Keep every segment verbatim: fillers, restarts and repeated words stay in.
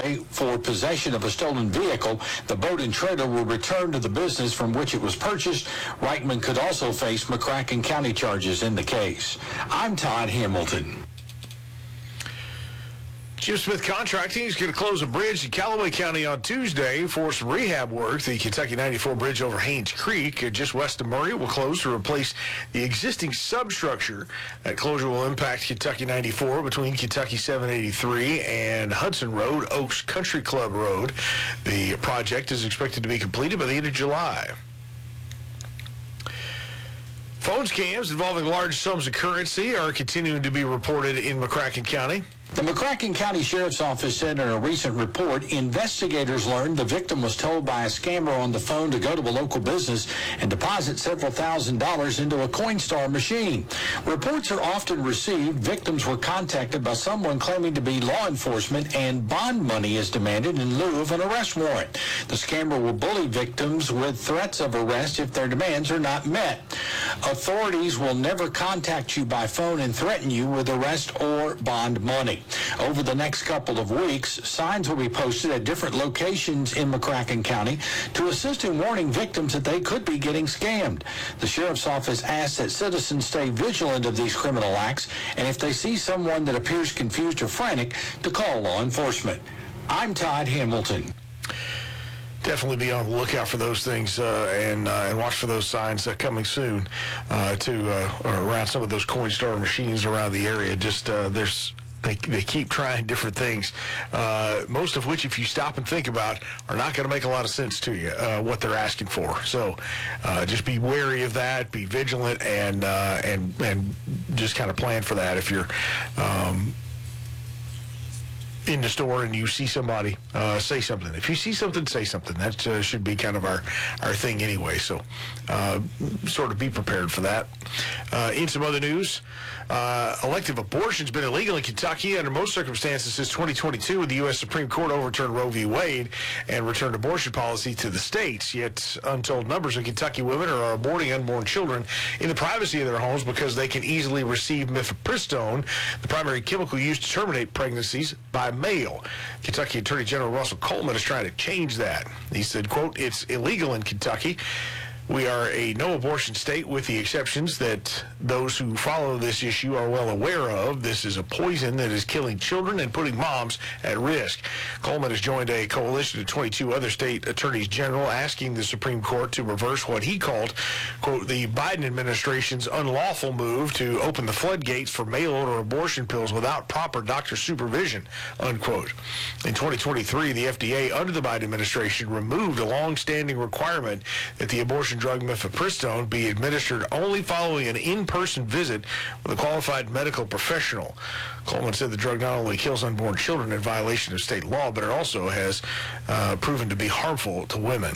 for possession of a stolen vehicle. The boat and trailer will return to the business from which it was purchased. Reichman could also face McCracken County charges in the case. I'm Todd Hamilton. Jim Smith Contracting is going to close a bridge in Callaway County on Tuesday for some rehab work. The Kentucky ninety-four bridge over Haynes Creek, uh, just west of Murray, will close to replace the existing substructure. That closure will impact Kentucky ninety-four between Kentucky seven eighty-three and Hudson Road, Oaks Country Club Road. The project is expected to be completed by the end of July. Phone scams involving large sums of currency are continuing to be reported in McCracken County. The McCracken County Sheriff's Office said in a recent report, investigators learned the victim was told by a scammer on the phone to go to a local business and deposit several thousand dollars into a Coinstar machine. Reports are often received. Victims were contacted by someone claiming to be law enforcement, and bond money is demanded in lieu of an arrest warrant. The scammer will bully victims with threats of arrest if their demands are not met. Authorities will never contact you by phone and threaten you with arrest or bond money. Over the next couple of weeks, signs will be posted at different locations in McCracken County to assist in warning victims that they could be getting scammed. The Sheriff's Office asks that citizens stay vigilant of these criminal acts, and if they see someone that appears confused or frantic, to call law enforcement. I'm Todd Hamilton. Definitely be on the lookout for those things uh, and uh, and watch for those signs uh, coming soon uh, to uh, around some of those Coinstar machines around the area. Just uh, there's They, they keep trying different things, uh, most of which, if you stop and think about, are not going to make a lot of sense to you, uh, what they're asking for. So uh, just be wary of that, be vigilant, and uh, and and just kind of plan for that. If you're um, in the store and you see somebody, uh, say something. If you see something, say something. That uh, should be kind of our, our thing anyway. So uh, sort of be prepared for that. Uh, in some other news, uh, elective abortion's been illegal in Kentucky under most circumstances since twenty twenty-two, when the U S Supreme Court overturned Roe v. Wade and returned abortion policy to the states. Yet untold numbers of Kentucky women are aborting unborn children in the privacy of their homes because they can easily receive mifepristone, the primary chemical used to terminate pregnancies, by mail. Kentucky Attorney General Russell Coleman is trying to change that. He said, quote, "It's illegal in Kentucky. We are a no-abortion state with the exceptions that those who follow this issue are well aware of. This is a poison that is killing children and putting moms at risk." Coleman has joined a coalition of twenty-two other state attorneys general asking the Supreme Court to reverse what he called, quote, "the Biden administration's unlawful move to open the floodgates for mail-order abortion pills without proper doctor supervision," unquote. In twenty twenty-three, the F D A under the Biden administration removed a long-standing requirement that the abortion drug mifepristone be administered only following an in-person visit with a qualified medical professional. Coleman said the drug not only kills unborn children in violation of state law, but it also has uh, proven to be harmful to women.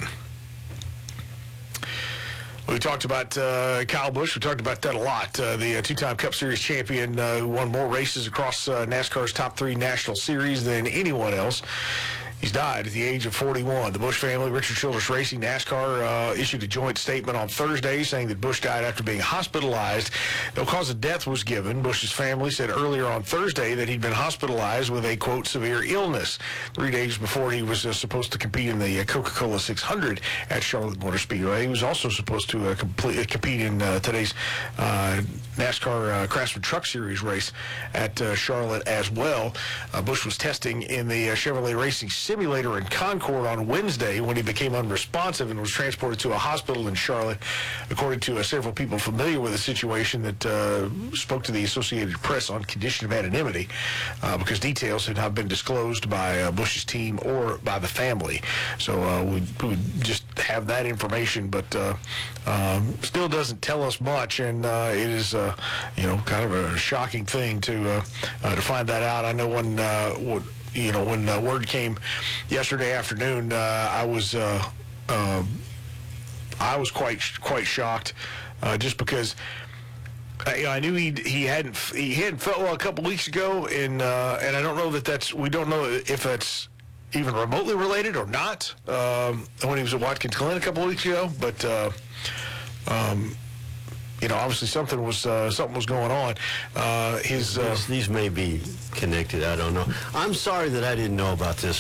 We talked about uh, Kyle Busch. We talked about that a lot. Uh, the uh, two-time Cup Series champion uh, who won more races across uh, NASCAR's top three national series than anyone else. He's died at the age of forty-one. The Busch family, Richard Childress Racing, NASCAR, uh, issued a joint statement on Thursday saying that Busch died after being hospitalized. No cause of death was given. Busch's family said earlier on Thursday that he'd been hospitalized with a, quote, "severe illness," three days before he was uh, supposed to compete in the uh, Coca-Cola six hundred at Charlotte Motor Speedway. He was also supposed to uh, complete, uh, compete in uh, today's uh, NASCAR uh, Craftsman Truck Series race at uh, Charlotte as well. Uh, Busch was testing in the uh, Chevrolet Racing simulator in Concord on Wednesday when he became unresponsive and was transported to a hospital in Charlotte. According to uh, several people familiar with the situation that uh, spoke to the Associated Press on condition of anonymity, uh, because details had not been disclosed by uh, Busch's team or by the family. So uh, we would just have that information, but uh, um, still doesn't tell us much, and uh, it is, uh, you know, kind of a shocking thing to uh, uh, to find that out. I know when uh, what. You know, when uh, word came yesterday afternoon, uh, I was uh, uh, I was quite quite shocked, uh, just because I, I knew he he hadn't he hadn't felt well a couple weeks ago, and uh, and I don't know that that's we don't know if that's even remotely related or not. Um, when he was at Watkins Glen a couple weeks ago, but. Uh, um, You know, obviously something was uh, something was going on. Uh, his uh, these, these may be connected. I don't know. I'm sorry that I didn't know about this